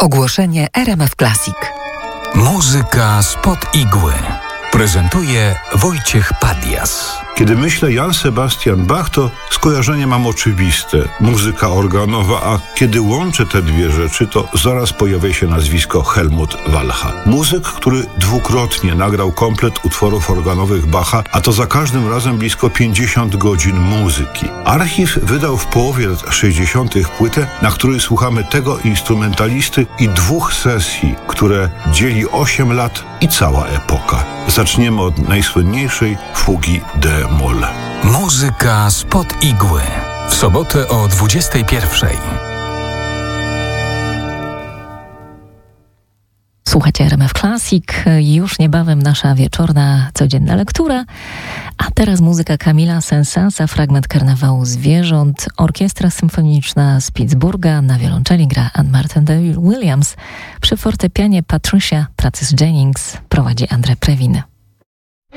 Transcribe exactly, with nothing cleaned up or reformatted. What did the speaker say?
Ogłoszenie R M F Classic. Muzyka spod igły. Prezentuje Wojciech Padias. Kiedy myślę Jan Sebastian Bach, to skojarzenie mam oczywiste. Muzyka organowa, a kiedy łączę te dwie rzeczy, to zaraz pojawia się nazwisko Helmut Wallcha. Muzyk, który dwukrotnie nagrał komplet utworów organowych Bacha, a to za każdym razem blisko pięćdziesiąt godzin muzyki. Archiw wydał w połowie lat sześćdziesiątych płytę, na której słuchamy tego instrumentalisty i dwóch sesji, które dzieli osiem lat i cała epoka. Zaczniemy od najsłynniejszej fugi d-moll. Muzyka spod igły. W sobotę o dwudziestej pierwszej. Słuchajcie R M F Classic, już niebawem nasza wieczorna, codzienna lektura, a teraz muzyka Camille'a Saint-Saënsa, fragment Karnawału Zwierząt, Orkiestra Symfoniczna z Pittsburgha, na wiolonczeli gra Ann-Martin de Williams, przy fortepianie Patricia Tracis Jennings prowadzi André Previn.